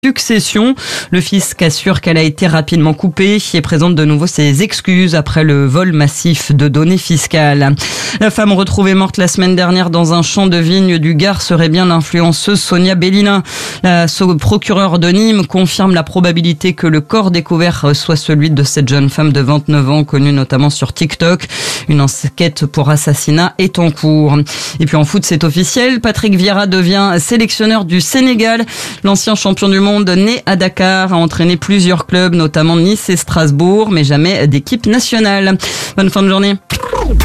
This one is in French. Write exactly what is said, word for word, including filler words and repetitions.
Succession. Le fisc assure qu'elle a été rapidement coupée et présente de nouveau ses excuses après le vol massif de données fiscales. La femme retrouvée morte la semaine dernière dans un champ de vigne du Gard serait bien l'influenceuse Sonia Bellina. La procureure de Nîmes confirme la probabilité que le corps découvert soit celui de cette jeune femme de vingt-neuf ans, connue notamment sur TikTok. Une enquête pour assassinat est en cours. Et puis en foot, c'est officiel. Patrick Vieira devient sélectionneur du Sénégal. L'ancien champion du monde né à Dakar a entraîné plusieurs clubs, notamment Nice et Strasbourg, mais jamais d'équipe nationale. Bonne fin de journée.